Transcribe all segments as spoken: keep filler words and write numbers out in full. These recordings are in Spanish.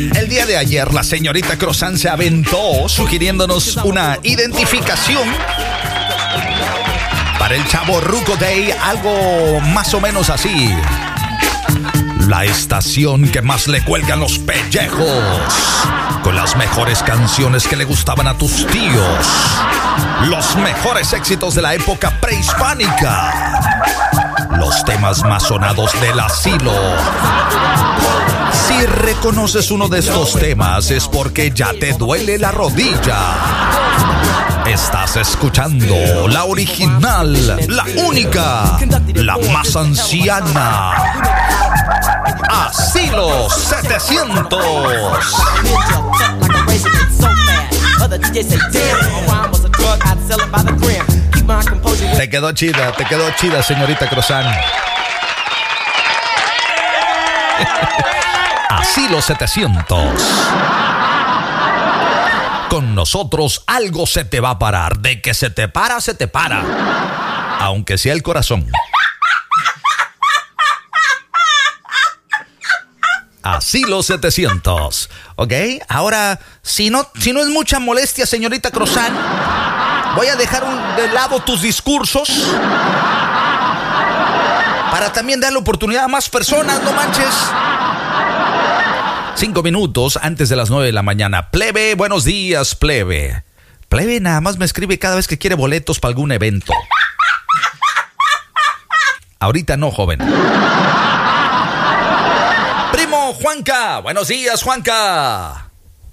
El día de ayer la señorita Croissant se aventó sugiriéndonos una identificación para el Chavorruco Day, algo más o menos así. La estación que más le cuelgan los pellejos, con las mejores canciones que le gustaban a tus tíos, los mejores éxitos de la época prehispánica, los temas más sonados del asilo. Si reconoces uno de estos temas es porque ya te duele la rodilla. Estás escuchando la original, la única, la más anciana, Asilo setecientos. Te quedó chida, te quedó chida, señorita Croissant. Asilo setecientos. Con nosotros algo se te va a parar. De que se te para, se te para. Aunque sea el corazón. Asilo setecientos. Ok, ahora, si no, si no es mucha molestia, señorita Croissant, voy a dejar un, de lado tus discursos para también dar la oportunidad a más personas, no manches. Cinco minutos antes de las nueve de la mañana. Plebe, buenos días, plebe. Plebe nada más me escribe cada vez que quiere boletos para algún evento. Ahorita no, joven. Primo Juanca, buenos días, Juanca.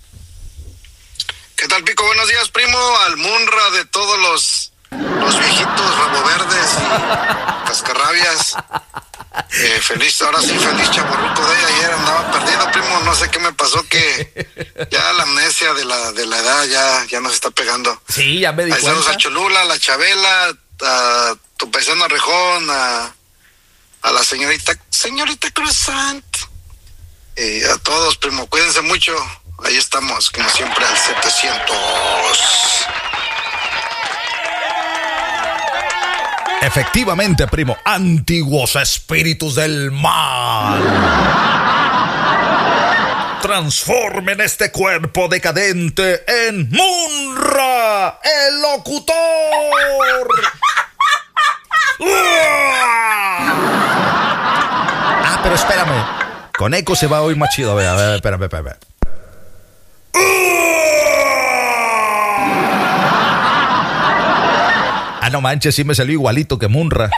¿Qué tal, Pico? Buenos días, primo. Al Munra de todos los, los viejitos rabo verdes y cascarrabias. Eh, feliz, ahora sí, feliz Chavorruco de ayer. Andaba perdido, primo. No sé qué me pasó, que ya la amnesia de la, de la edad ya, ya nos está pegando. Sí, ya me di cuenta. Saludos a Cholula, a la Chabela, a tu paisano Rejón, a, a la señorita, señorita Croissant. Y a todos, primo, cuídense mucho. Ahí estamos, como siempre, al setecientos. Efectivamente, primo, antiguos espíritus del mal, transformen este cuerpo decadente en Munra, el locutor. Ah, pero espérame, con eco se va a oír más chido. A ver, a ver, espérame, espérame. Ah, no manches, sí me salió igualito que Munra.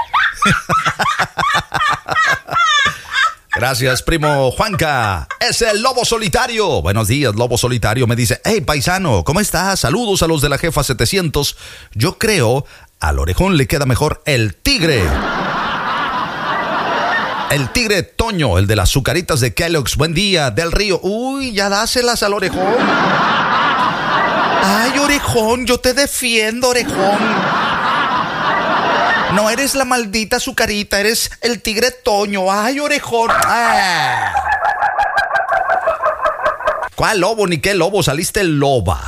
Gracias, primo Juanca. Es el Lobo Solitario. Buenos días, Lobo Solitario. Me dice, hey, paisano, ¿cómo estás? Saludos a los de la jefa setecientos. Yo creo al orejón le queda mejor el tigre. El tigre Toño, el de las azucaritas de Kellogg's. Buen día, del Río. Uy, ya dáselas al orejón. Ay, orejón, yo te defiendo, orejón. No eres la maldita azucarita, eres el tigre Toño. Ay, orejón. Ah. ¿Cuál lobo ni qué lobo? Saliste loba.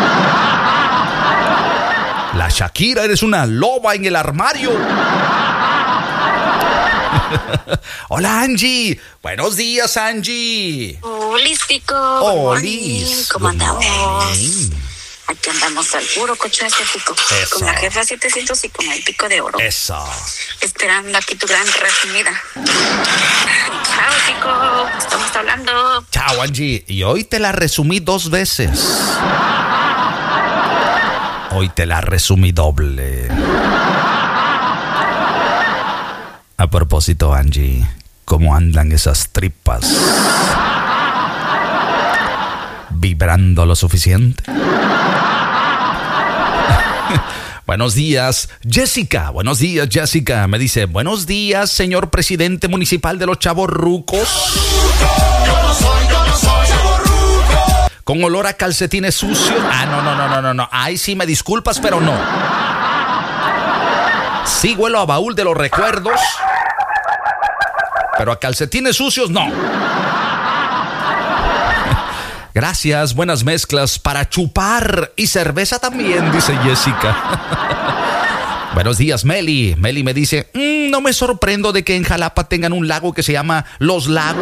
La Shakira, eres una loba en el armario. Hola, Angie. Buenos días, Angie. Olis, Pico. Olis. ¿Cómo andamos? Aquí andamos al puro cochazo, Pico. Eso. Con la jefa setecientos y con el pico de oro. Eso. Esperando aquí tu gran resumida. Chao, Pico. Estamos hablando. Chao, Angie. Y hoy te la resumí dos veces. Hoy te la resumí doble. A propósito, Angie, ¿cómo andan esas tripas? ¿Vibrando lo suficiente? Buenos días, Jessica. Buenos días, Jessica. Me dice, buenos días, señor presidente municipal de los Chavorrucos. Yo no soy, yo no soy chavorruco. Con olor a calcetines sucios. Ah, no, no, no, no, no, no. Ay, sí, me disculpas, pero no. Sí huelo a baúl de los recuerdos, pero a calcetines sucios no. Gracias, buenas mezclas para chupar y cerveza también, dice Jessica. Buenos días, Meli. Meli me dice, mmm, no me sorprendo de que en Jalapa tengan un lago que se llama Los Lagos.